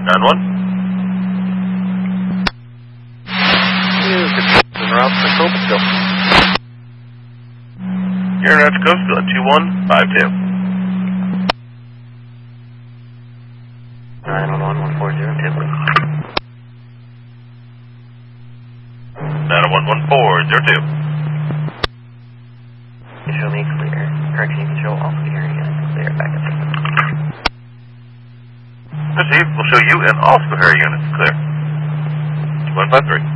9-1. You're in Route to Coastal at 2152. 911-1402. 911-1402. You show me clear. Correction, you can show all clear units clear. Back up. Proceed. We'll show you and all Sahara units clear. 2153.